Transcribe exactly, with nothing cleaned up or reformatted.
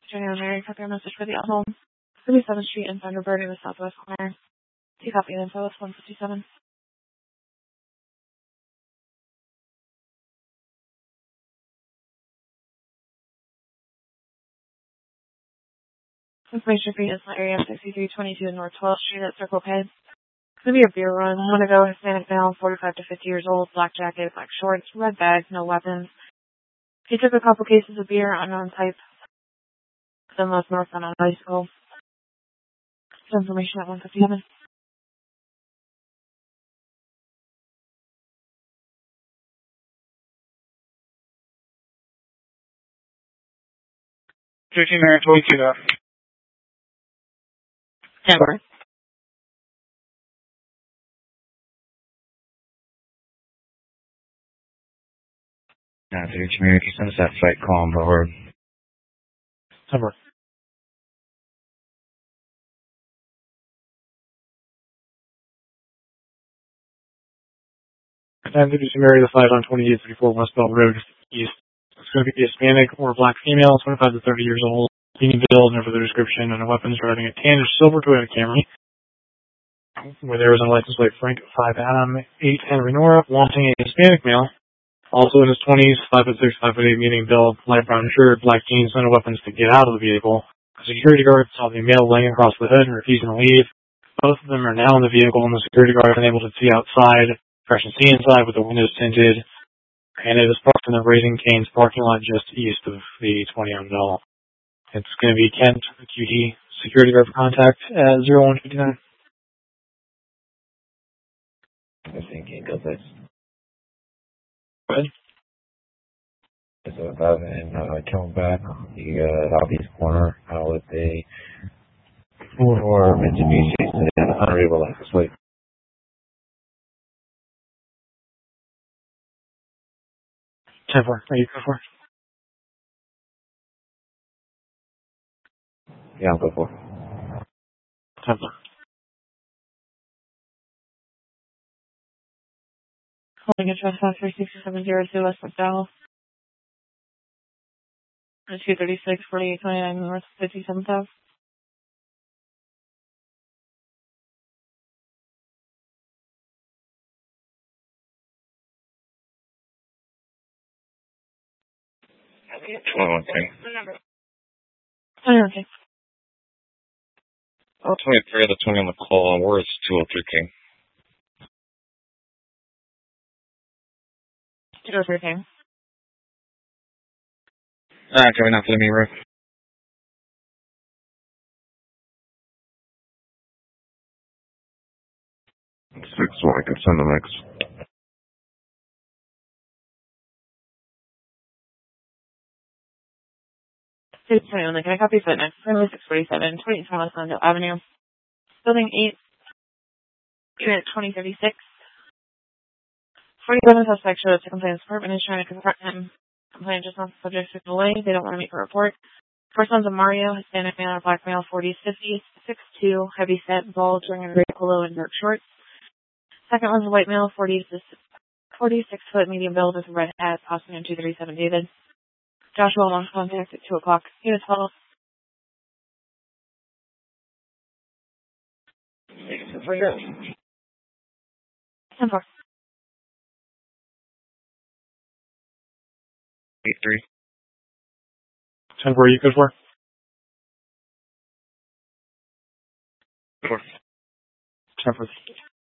General Mary, copy your message for the home. thirty-seventh Street in Thunderbird in the southwest corner. See copy info, it's one fifty-seven. Information for you is in the area of sixty-three twenty-two North twelfth Street at Circle K. It's going to be a beer run. I'm going to go Hispanic male, forty-five to fifty years old, black jacket, black shorts, red bag, no weapons. He took a couple cases of beer, unknown type. Then left north on a bicycle. Some information at one fifty-seven. thirteen Mary, twenty-two. Never. Yeah, thirteen Mary, can you send us that flight call on board? Never. And thirteen Mary, the flight on twenty-eight thirty-four Westbelt Road, East. It's going to be a Hispanic or black female, twenty-five to thirty years old, leading build, no further description, and a weapons driving a tan or silver Toyota Camry, with Arizona license plate Frank five Adam eight Henry Nora, wanting a Hispanic male, also in his twenties, five foot six, five foot eight, medium build, light brown shirt, black jeans, no weapons to get out of the vehicle. A security guard saw the male laying across the hood and refusing to leave. Both of them are now in the vehicle, and the security guard is unable to see outside, fresh and see inside with the windows tinted, and it is parked in the Raising Cane's parking lot just east of the twenty on Bell. It's going to be Kent, Q D, security guard for contact at zero one fifty-nine. I think he does this. Good. So eleven, uh, coming back on the uh, southeast corner uh, with a four-door Mitsubishi sedan, unreadable license plate. ten four. Are you good for? Yeah, I'll go for it. ten four. Holding address five three six seven zero two West McDowell. two thirty-six forty-eight twenty-nine North fifty-seventh Ave. twenty-one King. twenty-one King. Oh, twenty-three of the twenty on the call. Where's two oh three King? two oh three King. Alright, coming out to the main road. six one, I can send the next. two twenty-one, can I copy foot next? Primary six forty-seven, twenty Thomas Landale Avenue. Building eight, unit twenty thirty-six. forty-seven suspect showed up to complainant's apartment and is trying to confront him. Complainant just wants the subject to delay. They don't want to meet for a report. First one's a Mario, Hispanic male or black male, forties, fifties, six two, heavy set, bald, wearing a gray polo and dark shorts. Second one's a white male, forty, forty-six foot, medium build with a red hat, Austin and two thirty-seven David. Joshua wants contact at two o'clock. Unit twelve. ten four. eight three. ten four, are you good for? Four. ten four.